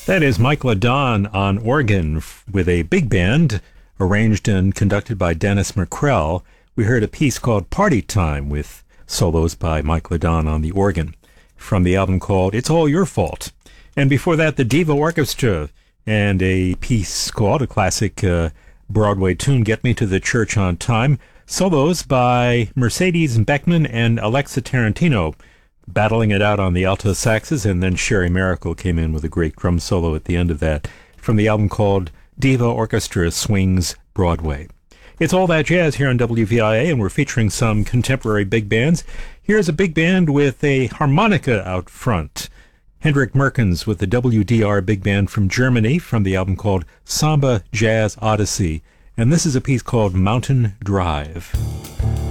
That is Mike LaDon on organ with a big band arranged and conducted by Dennis McCrell. We heard a piece called Party Time with solos by Mike LaDon on the organ from the album called It's All Your Fault. And before that, the Diva Orchestra and a piece called a classic Broadway tune, Get Me to the Church on Time. Solos by Mercedes Beckman and Alexa Tarantino, battling it out on the alto saxes, and then Sherry Miracle came in with a great drum solo at the end of that from the album called Diva Orchestra Swings Broadway. It's All That Jazz here on WVIA, and we're featuring some contemporary big bands. Here's a big band with a harmonica out front. Hendrik Merkens with the WDR Big Band from Germany from the album called Samba Jazz Odyssey. And this is a piece called Mountain Drive.